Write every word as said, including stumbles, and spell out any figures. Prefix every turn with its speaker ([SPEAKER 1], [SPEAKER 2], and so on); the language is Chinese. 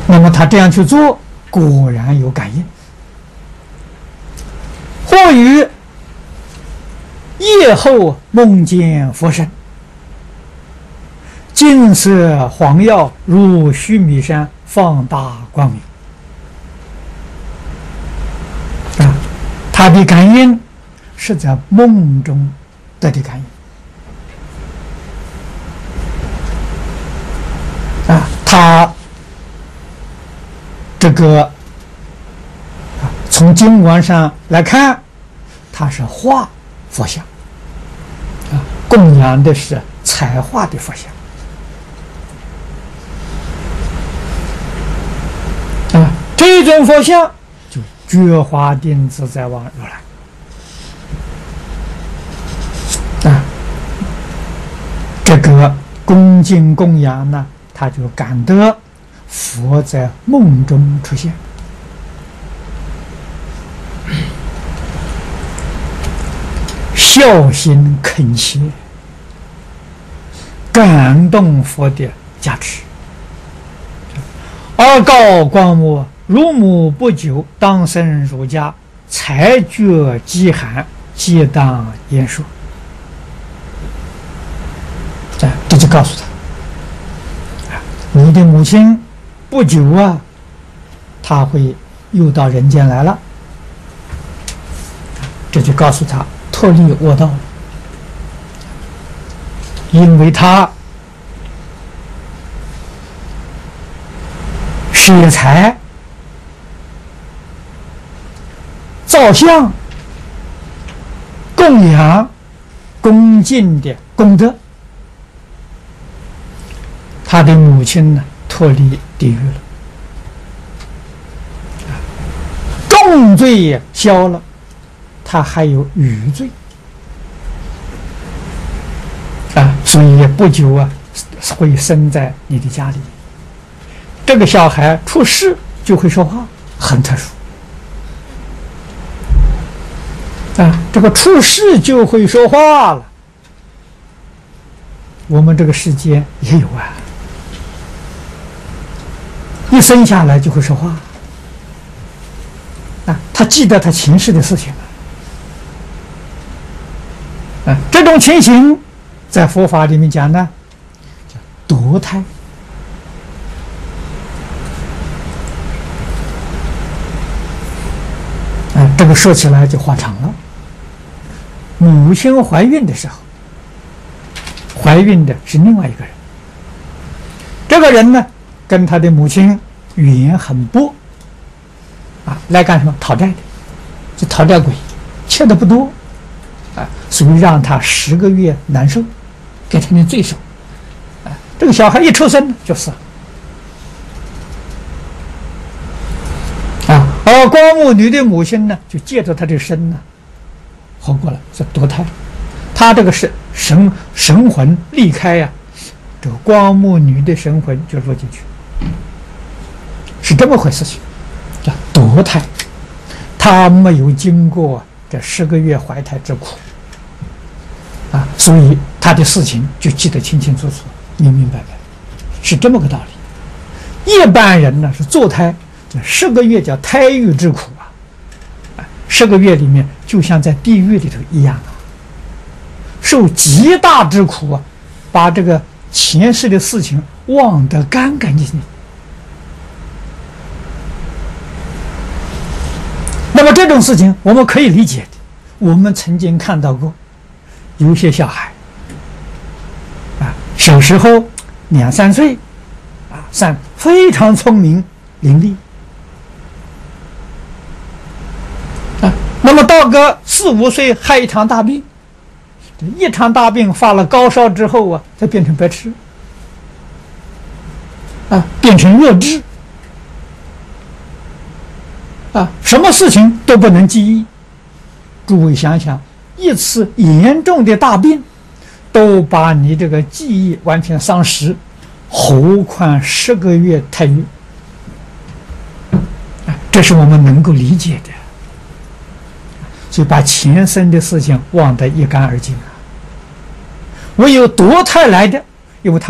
[SPEAKER 1] 那么他这样去做，果然有感应。或于夜后梦见佛身，金色黄耀如须弥山，放大光明。啊，他的感应是在梦中得的感应。啊，他这个啊，从经文上来看，他是画佛像，啊，供养的是彩画的佛像。啊，这种佛像就觉华定自在王如来。啊，这个恭敬供养呢，他就感得佛在梦中出现。孝心恳切，感动佛的加持。而告光目，如母不久，当生儒家，才觉饥寒，皆当言说。啊，这就告诉他，啊，你的母亲不久啊，他会又到人间来了。这就告诉他脱离恶道了，因为他舍财造像供养恭敬的功德，他的母亲呢脱离地狱了，重罪也消了，他还有余罪啊，所以不久啊会生在你的家里。这个小孩出世就会说话，很特殊啊！这个出世就会说话了，我们这个世界也有啊，一生下来就会说话啊！他记得他前世的事情啊！这种情形在佛法里面讲呢，叫堕胎。啊，这个说起来就话长了。母亲怀孕的时候，怀孕的是另外一个人，这个人呢跟他的母亲缘很薄，啊，来干什么？讨债的，就讨债鬼，欠的不多。啊，所以让他十个月难受，给他的罪受。啊，这个小孩一出生就死了。啊，而光目女的母亲呢，就借着他的身呢，活过了，是堕胎。他这个是神神魂离开呀、啊，这个光目女的神魂就入进去，是这么回事情，叫堕胎。他没有经过这十个月怀胎之苦啊，所以他的事情就记得清清楚楚、明明白白，是这么个道理。一般人呢是堕胎，这十个月叫胎狱之苦啊，啊，十个月里面就像在地狱里头一样啊，受极大之苦啊，把这个前世的事情忘得干干净净。那么这种事情我们可以理解的，我们曾经看到过，有些小孩啊，小时候两三岁啊，三非常聪明伶俐啊，那么到个四五岁害一场大病，一场大病发了高烧之后啊，再变成白痴啊，变成弱智啊，什么事情都不能记忆。诸位想想，一次严重的大病都把你这个记忆完全丧失，何况十个月胎狱啊，这是我们能够理解的。所以把前生的事情忘得一干二净啊。唯有堕胎来的，因为他